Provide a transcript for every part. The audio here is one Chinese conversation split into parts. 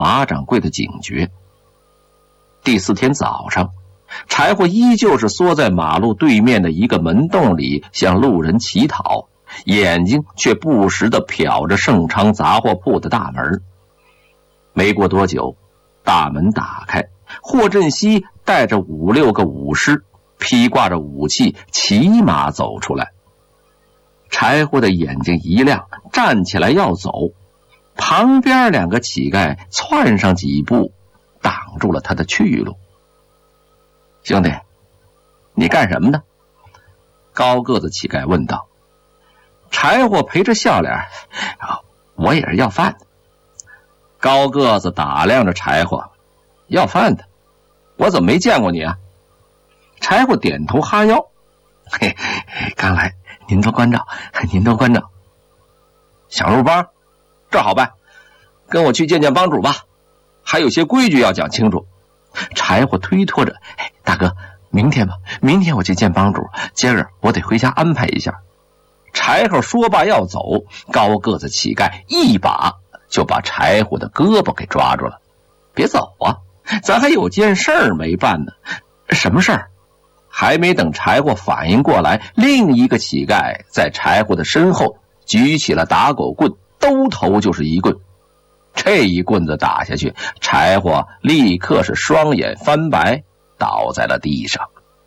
马掌柜的警觉。第4天早上，柴火依旧是缩在马路对面的一个门洞里向路人乞讨，眼睛却不时地瞟着盛昌杂货铺的大门。没过多久，大门打开，霍振西带着5、6个武师，披挂着武器，骑马走出来。柴火的眼睛一亮，站起来要走，旁边2个乞丐窜上几步，挡住了他的去路。兄弟，你干什么呢？高个子乞丐问道。柴火陪着笑脸，我也是要饭的。高个子打量着柴火，要饭的？我怎么没见过你啊？柴火点头哈腰，嘿，刚来，您多关照，您多关照。想入帮？这好办，跟我去见见帮主吧，还有些规矩要讲清楚。柴火推脱着，大哥，明天吧，明天我去见帮主，今儿我得回家安排一下。柴火说罢要走，高个子乞丐一把就把柴火的胳膊给抓住了。别走啊，咱还有件事儿没办呢。什么事儿？还没等柴火反应过来，另一个乞丐在柴火的身后举起了打狗棍，兜头就是一棍。这一棍子打下去，柴火立刻是双眼翻白，倒在了地上。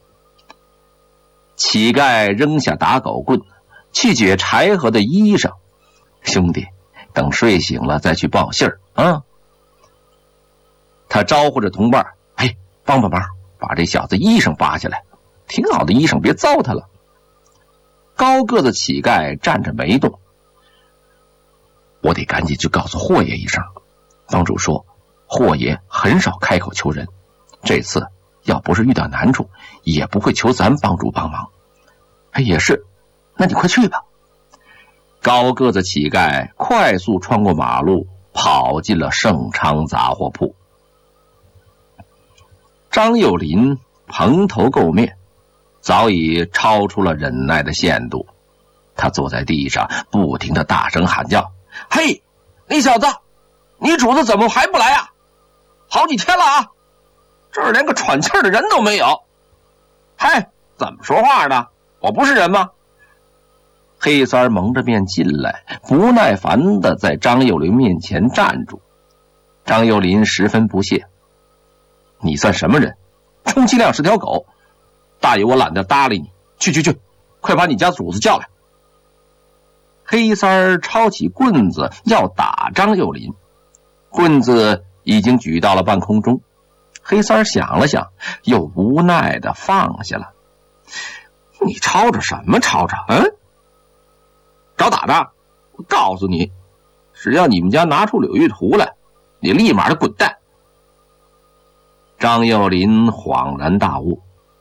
乞丐扔下打狗棍，去解柴火的衣裳。兄弟，等睡醒了再去报信儿啊！他招呼着同伴，帮帮忙，把这小子衣裳扒下来。挺好的衣裳，别糟蹋了。高个子乞丐站着没动。我得赶紧去告诉霍爷一声。帮主说，霍爷很少开口求人，这次要不是遇到难处，也不会求咱帮主帮忙。也是，那你快去吧。高个子乞丐快速穿过马路，跑进了盛昌杂货铺。张幼林蓬头垢面，早已超出了忍耐的限度。他坐在地上，不停地大声喊叫：嘿，你小子，你主子怎么还不来啊？好几天了啊，这儿连个喘气儿的人都没有。嘿，怎么说话呢？我不是人吗？黑三蒙着面进来，不耐烦地在张幼林面前站住。张幼林十分不屑：你算什么人？充其量是条狗，大爷我懒得搭理你。去，快把你家主子叫来。黑三抄起棍子要打张幼林，棍子已经举到了半空中。黑三想了想，又无奈地放下了。你吵着什么吵着？找打的？我告诉你，只要你们家拿出柳玉图来，你立马的滚蛋。张幼林恍然大悟，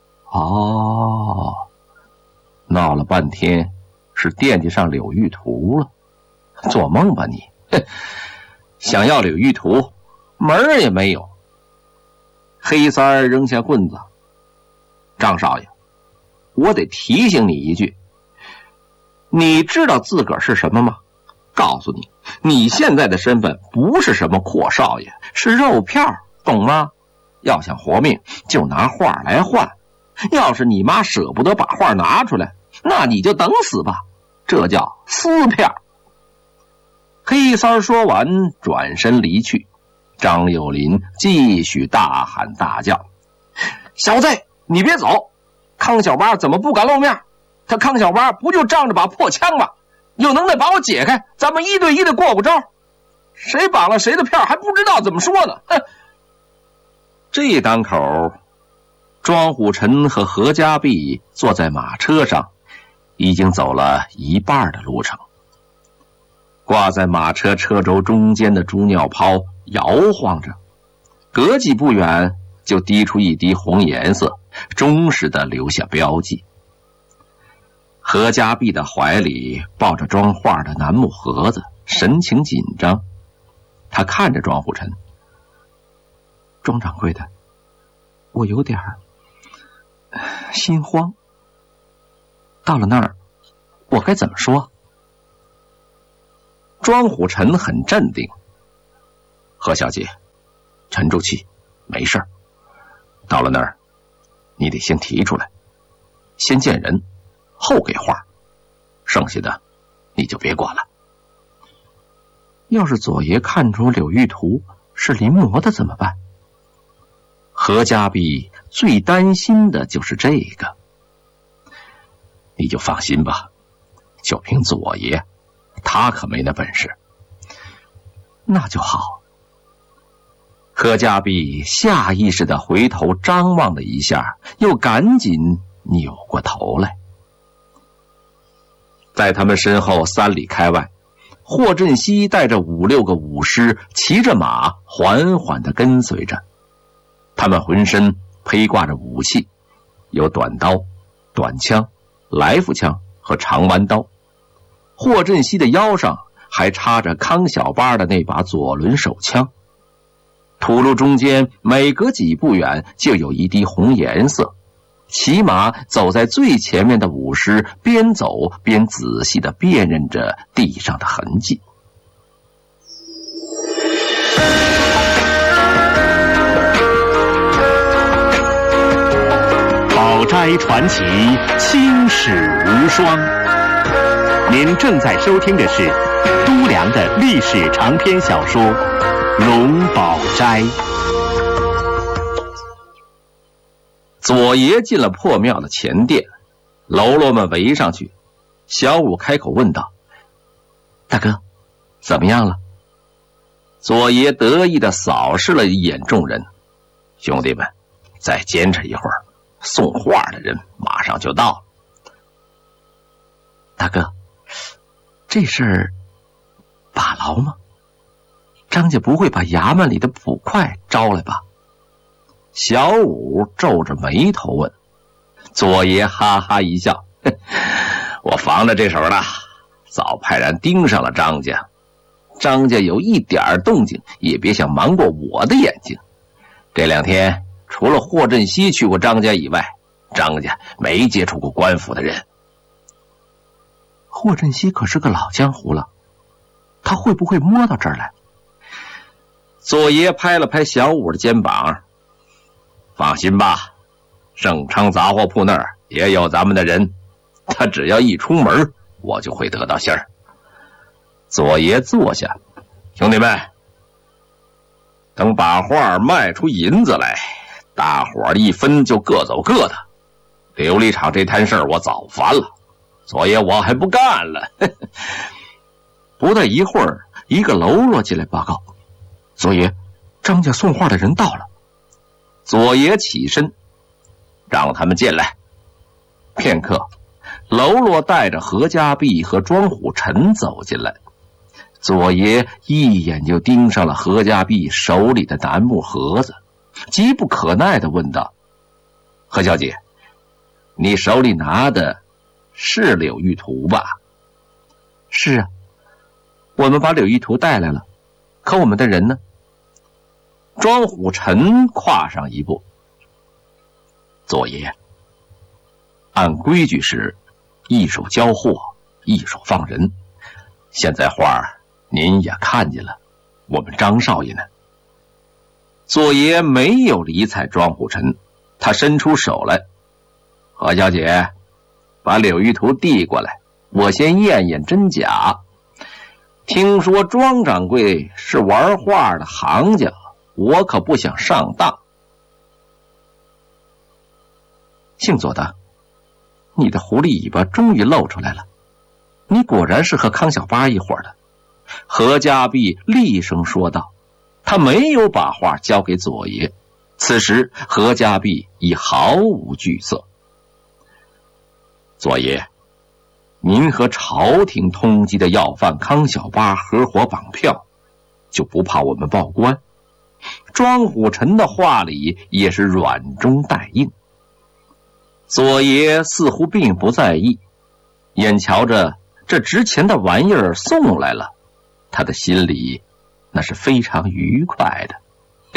闹了半天是惦记上柳玉图了。做梦吧你！想要柳玉图，门儿也没有。黑三扔下棍子，张少爷，我得提醒你一句，你知道自个儿是什么吗？告诉你，你现在的身份不是什么阔少爷，是肉票，懂吗？要想活命，就拿画来换。要是你妈舍不得把画拿出来，那你就等死吧，这叫撕票。黑三说完，转身离去。张幼林继续大喊大叫：小子，你别走！康小八怎么不敢露面？他康小八不就仗着把破枪吗？有能耐把我解开，咱们1对1的过招。谁绑了谁的票还不知道怎么说呢？这当口，庄虎臣和何家弼坐在马车上，已经走了一半的路程。挂在马车车轴中间的猪尿泡摇晃着，隔几步远就滴出一滴红颜色，忠实地留下标记。何家弼的怀里抱着装画的楠木盒子，神情紧张。他看着庄虎臣：庄掌柜的，我有点心慌，到了那儿我该怎么说？庄虎臣很镇定：何小姐， 沉住气，没事儿。到了那儿，你得先提出来，先见人，后给画，剩下的你就别管了。要是左爷看出柳玉图是临摹的怎么办？何家弼最担心的就是这个。你就放心吧，就凭左爷，他可没那本事。那就好。何家弼下意识地回头张望了一下，又赶紧扭过头来。在他们身后3里开外，霍振西带着5、6个武师骑着马缓缓地跟随着。他们浑身披挂着武器，有短刀、短枪、来福枪和长弯刀。霍振西的腰上还插着康小八的那把左轮手枪。土路中间每隔几步远就有一滴红颜色。骑马走在最前面的武师边走边仔细地辨认着地上的痕迹。 宝斋传奇，青史无双。您正在收听的是都良的历史长篇小说《龙宝斋》。 左爷进了破庙的前殿，喽啰们围上去。小五开口问道：“大哥，怎么样了？”左爷得意地扫视了一眼众人：“兄弟们，再坚持一会儿，送画的人马上就到了。”大哥，这事儿把牢吗？张家不会把衙门里的捕快招来吧？小五皱着眉头问。左爷哈哈一笑：“我防着这手了，早派人盯上了张家。张家有一点动静，也别想瞒过我的眼睛。这2天，除了霍振西去过张家以外，张家没接触过官府的人。”霍振西可是个老江湖了，他会不会摸到这儿来？左爷拍了拍小五的肩膀：“放心吧，盛昌杂货铺那儿也有咱们的人，他只要一出门，我就会得到信儿。”左爷坐下：“兄弟们，等把画卖出银子来，大伙儿一分就各走各的。琉璃厂这摊事儿我早烦了，左爷我还不干了。”不大一会儿，一个喽啰进来报告：“左爷，张家送画的人到了。”左爷起身：“让他们进来。”片刻，喽啰带着何家弼和庄虎臣走进来。左爷一眼就盯上了何家弼手里的楠木盒子，急不可耐地问道：“何小姐，你手里拿的是柳玉图吧？”“是啊，我们把柳玉图带来了，可我们的人呢？”庄虎臣跨上一步：“左爷，按规矩是一手交货，一手放人。现在画您也看见了，我们张少爷呢？”左爷没有理睬庄虎臣，他伸出手来：“何小姐，把柳玉图递过来，我先验验真假。听说庄掌柜是玩画的行家，我可不想上当。”“姓左的，你的狐狸尾巴终于露出来了，你果然是和康小八一伙的。”何家弼厉声说道。他没有把画交给左爷，此时何家弼已毫无惧色。“左爷，您和朝廷通缉的要犯康小八合伙绑票，就不怕我们报官？”庄虎臣的话里也是软中带硬。左爷似乎并不在意，眼瞧着这值钱的玩意儿送来了，他的心里那是非常愉快的。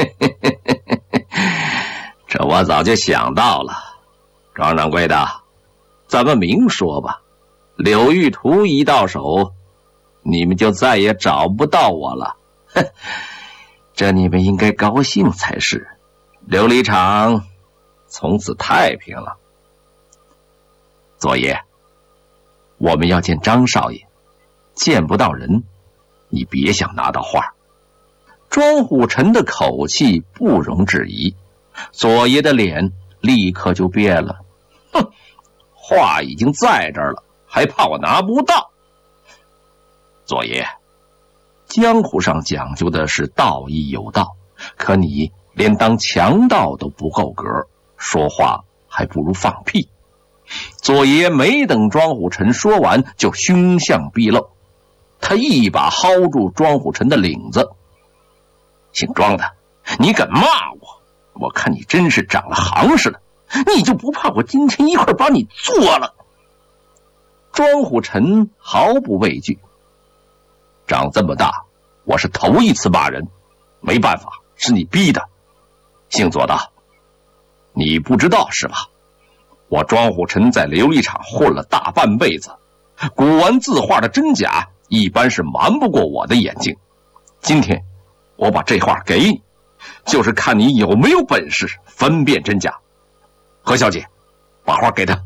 这我早就想到了。庄掌柜的，咱们明说吧，柳玉图一到手，你们就再也找不到我了。 这你们应该高兴才是，琉璃厂从此太平了。左爷，我们要见张少爷，见不到人，你别想拿到画。庄虎臣的口气不容置疑，左爷的脸立刻就变了。哼，画已经在这儿了，还怕我拿不到？左爷，江湖上讲究的是道义有道，可你连当强盗都不够格，说话还不如放屁。左爷没等庄虎臣说完，就凶相毕露，他一把薅住庄虎臣的领子。姓庄的，你敢骂我？我看你真是长了行似的，你就不怕我今天一块把你做了？庄虎臣毫不畏惧，长这么大我是头一次骂人，没办法，是你逼的。姓左的，你不知道是吧？我庄虎臣在琉璃厂混了大半辈子，古玩字画的真假一般是瞒不过我的眼睛。今天我把这画给你，就是看你有没有本事分辨真假。何小姐，把画给他。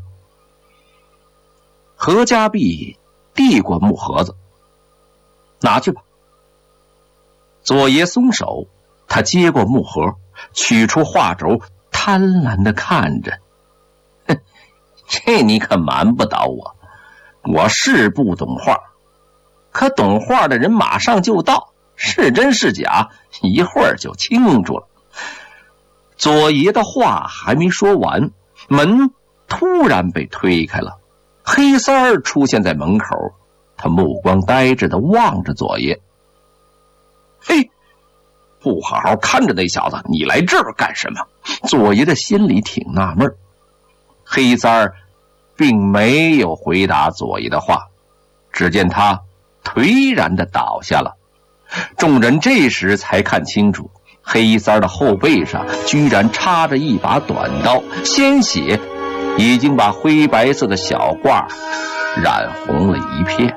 何家碧递过木盒子，拿去吧。左爷松手，他接过木盒，取出画轴，贪婪地看着。哼，这你可瞒不倒我，我是不懂画，可懂画的人马上就到，是真是假一会儿就清楚了。左爷的话还没说完，门突然被推开了，黑三儿出现在门口，他目光呆滞地望着左爷。嘿，不好好看着那小子，你来这儿干什么？左爷的心里挺纳闷。黑三儿并没有回答左爷的话，只见他颓然地倒下了。众人这时才看清楚，黑三儿的后背上居然插着一把短刀，鲜血已经把灰白色的小褂染红了一片。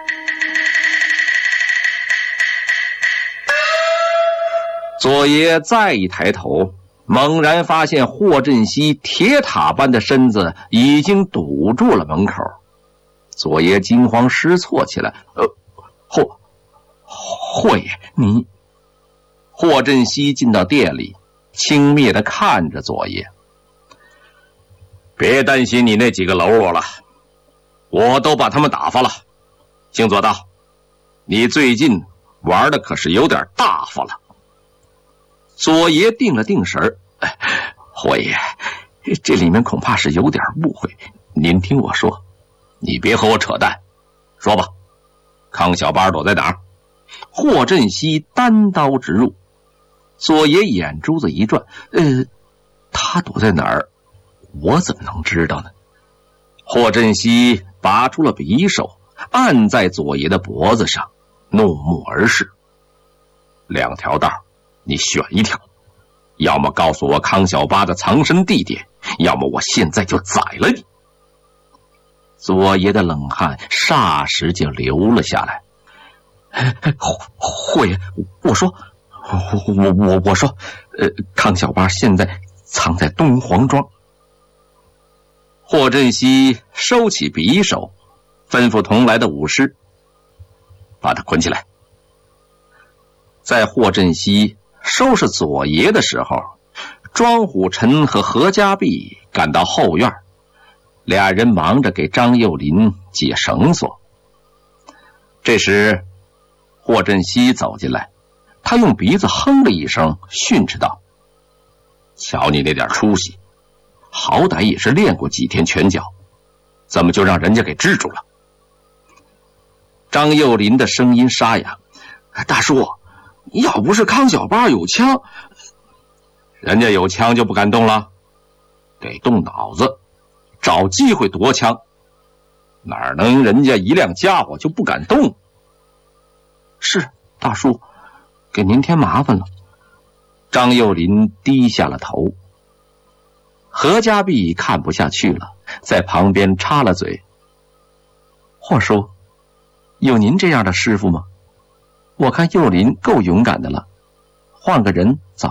左爷再一抬头，猛然发现霍振熙铁塔般的身子已经堵住了门口。左爷惊慌失措起来，霍爷，你……霍振熙进到店里，轻蔑地看着左爷。别担心你那几个喽啰了，我都把他们打发了。姓左的，你最近玩的可是有点大发了。左爷定了定神，霍爷，这里面恐怕是有点误会，您听我说。你别和我扯淡，说吧，康小八躲在哪儿？霍振熙单刀直入。左爷眼珠子一转，他躲在哪儿，我怎么能知道呢？霍振熙拔出了匕首，按在左爷的脖子上，怒目而视。两条道，你选一条，要么告诉我康小八的藏身地点，要么我现在就宰了你。左爷的冷汗霎时就流了下来。霍爷，我说，康小八现在藏在东黄庄。霍振熙收起匕首，吩咐同来的武师把他捆起来。在霍振熙收拾左爷的时候，庄虎臣和何家碧赶到后院，俩人忙着给张幼林解绳索。这时霍振熙走进来，他用鼻子哼了一声，训斥道：瞧你那点出息，好歹也是练过几天拳脚，怎么就让人家给制住了？张幼林的声音沙哑：大叔，要不是康小八有枪，人家有枪就不敢动了，得动脑子，找机会夺枪，哪能人家一辆家伙就不敢动？是，大叔，给您添麻烦了。张幼林低下了头。何家碧看不下去了，在旁边插了嘴：霍叔，有您这样的师傅吗？我看幼林够勇敢的了， 换个人早